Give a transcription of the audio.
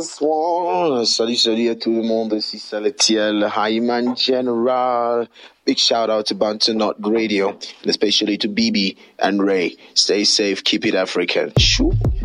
Salut à tout le monde, ici Salatiel, Hyman General. Big shout out to Bantu Not Radio, and especially to BB and Ray. Stay safe, keep it African. Shoo.